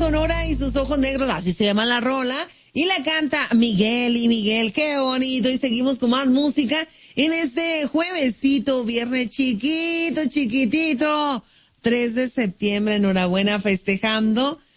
Sonora y sus ojos negros, así se llama la rola, y la canta Miguel y Miguel, qué bonito, y seguimos con más música en este juevesito, viernes chiquito, chiquitito, 3 de septiembre, enhorabuena, festejando